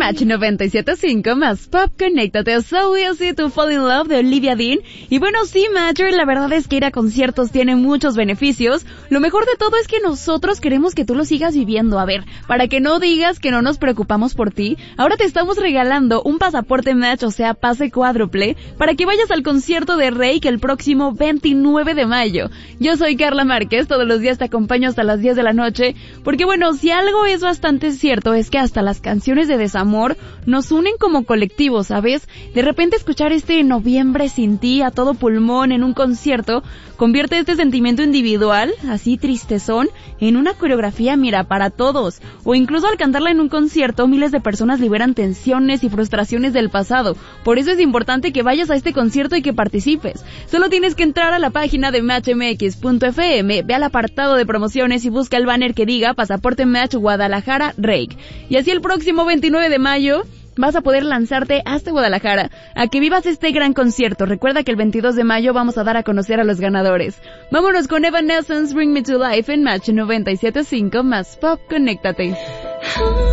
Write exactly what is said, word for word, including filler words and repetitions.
Match noventa y siete punto cinco más Pop, conéctate. So Easy to Fall in Love de Olivia Dean. Y bueno, sí, Matcher, la verdad es que ir a conciertos tiene muchos beneficios. Lo mejor de todo es que nosotros queremos que tú lo sigas viviendo. A ver, para que no digas que no nos preocupamos por ti, ahora te estamos regalando un pasaporte Match, o sea, pase cuádruple, para que vayas al concierto de Reik el próximo veintinueve de mayo. Yo soy Carla Márquez, todos los días te acompaño hasta las diez de la noche, porque bueno, si algo es bastante cierto es que hasta las canciones de desamor nos unen como colectivo, ¿sabes? De repente escuchar este Noviembre sin ti a todo pulmón en un concierto convierte este sentimiento individual, así tristezón, en una coreografía, mira, para todos. O incluso al cantarla en un concierto, miles de personas liberan tensiones y frustraciones del pasado. Por eso es importante que vayas a este concierto y que participes. Solo tienes que entrar a la página de match m x punto f m, ve al apartado de promociones y busca el banner que diga Pasaporte Match Guadalajara Reik. Y así el próximo veintinueve de mayo vas a poder lanzarte hasta Guadalajara a que vivas este gran concierto. Recuerda que el veintidós de mayo vamos a dar a conocer a los ganadores. Vámonos con Evanescence, Bring Me to Life en Match noventa y siete punto cinco más Pop, conéctate.